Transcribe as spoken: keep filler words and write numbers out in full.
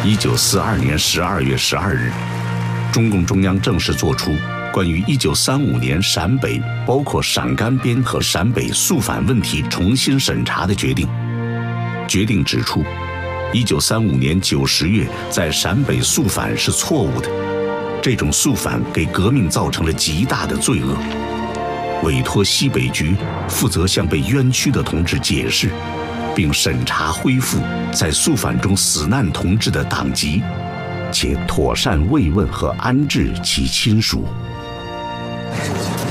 一九四二年十二月十二日，中共中央正式作出关于一九三五年陕北包括陕甘边和陕北肃反问题重新审查的决定。决定指出，一九三五年九十月在陕北肃反是错误的，这种肃反给革命造成了极大的罪恶。委托西北局负责向被冤屈的同志解释，并审查恢复在肃反中死难同志的党籍，且妥善慰问和安置其亲属。